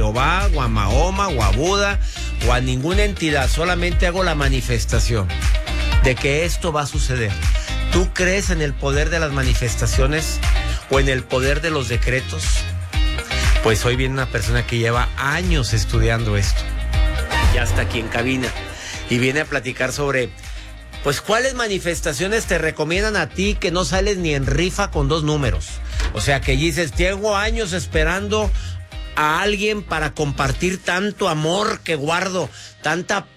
Jehová, o a Mahoma, o a Buda, o a ninguna entidad. Solamente hago la manifestación de que esto va a suceder. ¿Tú crees en el poder de las manifestaciones o en el poder de los decretos? Pues hoy viene una persona que lleva años estudiando esto. Ya está aquí en cabina. Y viene a platicar sobre, pues, cuáles manifestaciones te recomiendan a ti que no sales ni en rifa con 2 números. O sea, que dices, tengo años esperando a alguien para compartir tanto amor que guardo, tanta